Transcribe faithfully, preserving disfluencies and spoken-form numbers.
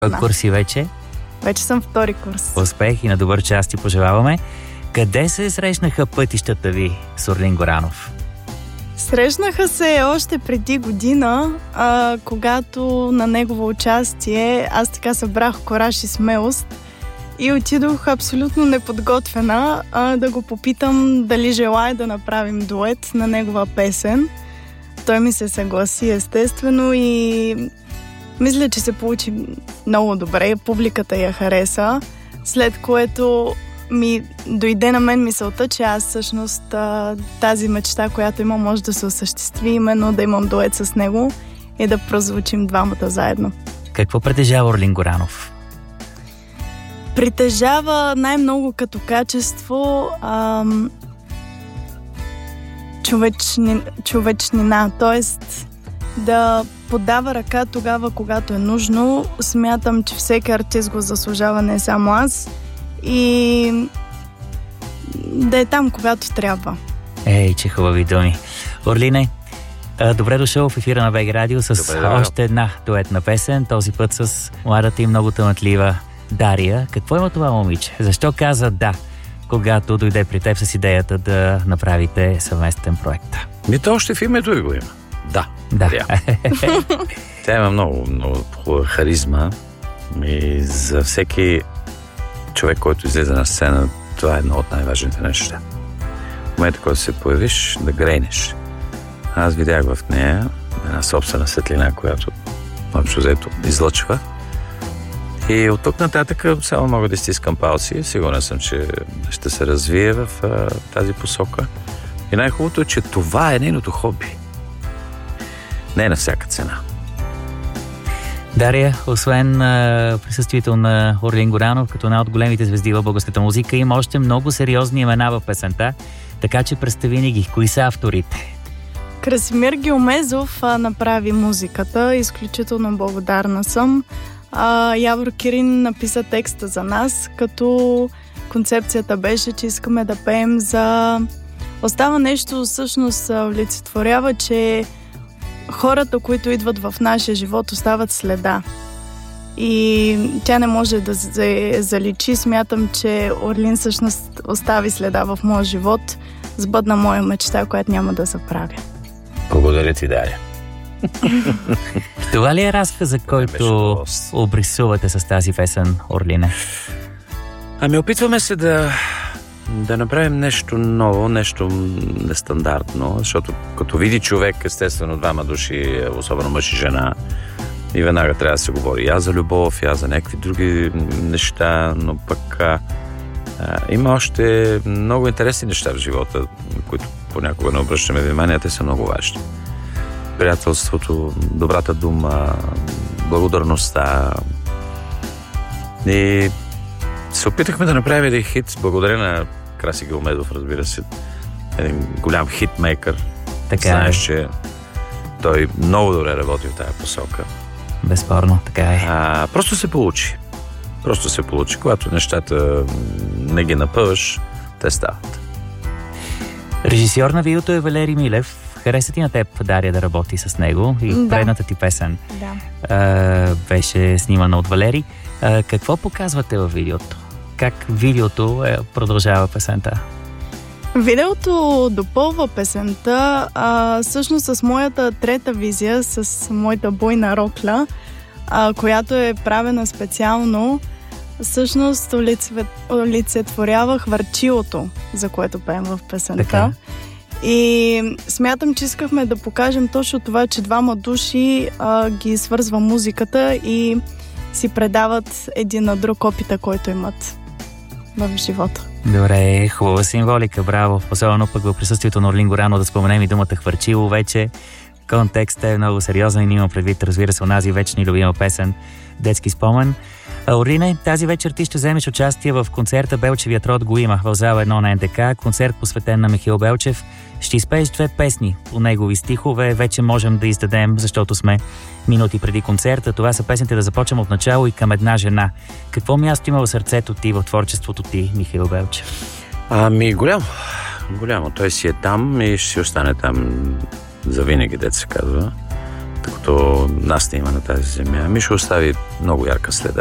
Кой курс си вече? Вече съм втори курс. Успех и на добър час ти пожелаваме. Къде се срещнаха пътищата ви с Орлин Горанов? Срещнаха се още преди година, а, когато на негово участие аз така събрах кораж и смелост и отидох абсолютно неподготвена а, да го попитам дали желая да направим дует на негова песен. Той ми се съгласи естествено и мисля, че се получи много добре. Публиката я хареса, след което ми дойде на мен мисълта, че аз всъщност тази мечта, която имам, може да се осъществи, именно да имам дует с него и да прозвучим двамата заедно. Какво притежава Орлин Горанов? Притежава най-много като качество ам, човечни, човечнина, т.е. да подава ръка тогава, когато е нужно. Смятам, че всеки артист го заслужава, не само аз. И да е там, когато трябва. Ей, че хубави думи. Орлине, добре дошъл в ефира на БГ Радио с добре, още една дуетна песен, този път с младата и много талантлива Дария. Какво има това момиче? Защо каза да, когато дойде при теб с идеята да направите съвместен проект? Ми то още в името ви го има. Да. Да. Тя има много, много хубава харизма и за всеки човек, който излезе на сцена, това е едно от най-важните неща. В момента, който се появиш, да грейнеш. Аз видях в нея една собствена светлина, която общо взето излъчва. И от тук нататък само мога да стискам палци. Сигурен съм, че ще се развие в а, тази посока. И най-хубавото е, че това е нейното хобби. Не е на всяка цена. Дария, освен а, присъствието на Орлин Горанов като една от големите звезди в българската музика, има още много сериозни имена в песента, така че представи ни ги. Кои са авторите? Красимир Геомезов а, направи музиката, изключително благодарна съм. А, Явор Кирин написа текста за нас, като концепцията беше, че искаме да пеем за... Остава нещо, всъщност олицетворява, че хората, които идват в нашия живот, остават следа. И тя не може да се заличи. Смятам, че Орлин всъщност остави следа в моя живот, сбъдна моя мечта, която няма да забравя. Благодаря ти, Дария. Това ли е разказа, който обрисувате с тази песен, Орлине? Ами опитваме се да да направим нещо ново, нещо нестандартно, защото като види човек, естествено, двама души, особено мъж и жена, и веднага трябва да се говори я за любов, я за някакви други неща, но пък а, а, има още много интересни неща в живота, които понякога не обръщаме внимание, те са много важни. Приятелството, добрата дума, благодарността. И се опитахме да направим един хит, благодаря на Краси Геомезов, разбира се, един голям хитмейкър. Така Знаеш, е. че той много добре работи в тази посока. Безспорно, така е. А, просто се получи. Просто се получи. Когато нещата не ги напъваш, те стават. Режисьор на видеото е Валери Милев. Хареса ти на теб, Дария, да работи с него и да. предната ти песен да. а, беше снимана от Валери. А, какво показвате във видеото? Как видеото е, продължава песента? Видеото допълва песента, а, всъщност с моята трета визия, с моята бойна рокля, а, която е правена специално. Всъщност олицетворява хвърчилото, за което пеем в песента. Така. И смятам, че искахме да покажем точно това, че двама души а, ги свързва музиката и си предават един на друг опита, който имат в живота. Добре, хубава символика, браво. Особено пък в присъствието на Орлин Горанов да споменем и думата хвърчило вече. Контекстът е много сериозен и имам предвид, разбира се, онази вечна и любима песен "Детски спомен". Орлине, тази вечер ти ще вземеш участие в концерта "Белчевият род го има" в зала едно на Н Д К, концерт посветен на Михаил Белчев. Ще изпееш две песни по негови стихове, вече можем да издадем, защото сме минути преди концерта. Това са песните "Да започнем от начало" и "Към една жена". Какво място има в сърцето ти, в творчеството ти, Михаил Белчев? Ами, голямо. Голямо. Той си е там и ще си остане там завинаги, дето се казва. като нас не има на тази земя, ми ще остави много ярка следа.